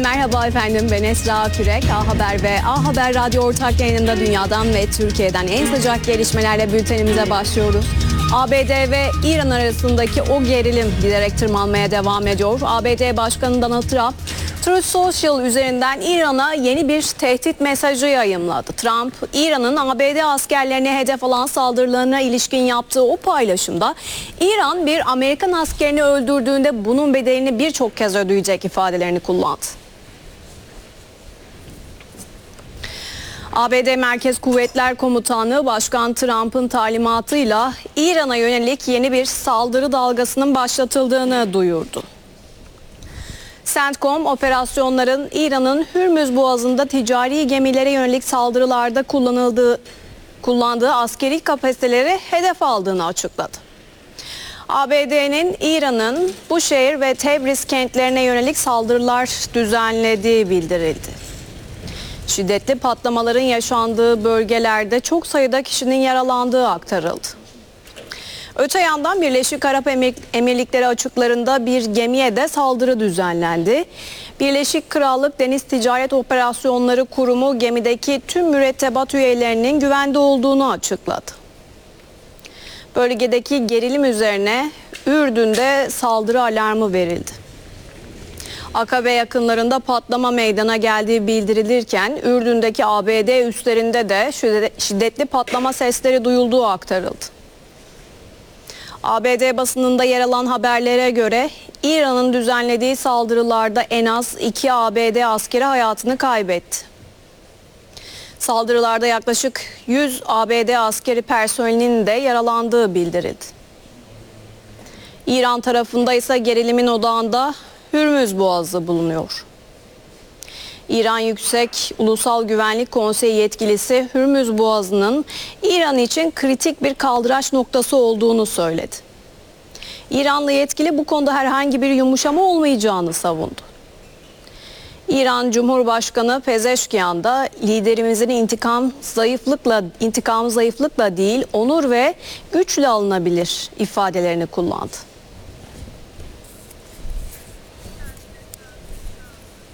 Merhaba efendim, ben Esra Kürek. A Haber ve A Haber Radyo ortak yayınında dünyadan ve Türkiye'den en sıcak gelişmelerle bültenimize başlıyoruz. ABD ve İran arasındaki o gerilim giderek tırmanmaya devam ediyor. ABD Başkanı Donald Trump, Truth Social üzerinden İran'a yeni bir tehdit mesajı yayımladı. Trump, İran'ın ABD askerlerine hedef alan saldırılarına ilişkin yaptığı o paylaşımda İran bir Amerikan askerini öldürdüğünde bunun bedelini birçok kez ödeyecek ifadelerini kullandı. ABD Merkez Kuvvetler Komutanı Başkan Trump'ın talimatıyla İran'a yönelik yeni bir saldırı dalgasının başlatıldığını duyurdu. CENTCOM operasyonların İran'ın Hürmüz Boğazı'nda ticari gemilere yönelik saldırılarda kullandığı askeri kapasiteleri hedef aldığını açıkladı. ABD'nin İran'ın Buşehir ve Tebriz kentlerine yönelik saldırılar düzenlediği bildirildi. Şiddetli patlamaların yaşandığı bölgelerde çok sayıda kişinin yaralandığı aktarıldı. Öte yandan Birleşik Arap Emirlikleri açıklarında bir gemiye de saldırı düzenlendi. Birleşik Krallık Deniz Ticaret Operasyonları Kurumu gemideki tüm mürettebat üyelerinin güvende olduğunu açıkladı. Bölgedeki gerilim üzerine Ürdün'de saldırı alarmı verildi. Akabe yakınlarında patlama meydana geldiği bildirilirken Ürdün'deki ABD üslerinde de şiddetli patlama sesleri duyulduğu aktarıldı. ABD basınında yer alan haberlere göre İran'ın düzenlediği saldırılarda en az 2 ABD askeri hayatını kaybetti. Saldırılarda yaklaşık 100 ABD askeri personelinin de yaralandığı bildirildi. İran tarafında ise gerilimin odağında Hürmüz Boğazı bulunuyor. İran Yüksek Ulusal Güvenlik Konseyi yetkilisi Hürmüz Boğazı'nın İran için kritik bir kaldıraç noktası olduğunu söyledi. İranlı yetkili bu konuda herhangi bir yumuşama olmayacağını savundu. İran Cumhurbaşkanı Pezeşkiyan da liderimizin intikamı zayıflıkla değil, onur ve güçle alınabilir ifadelerini kullandı.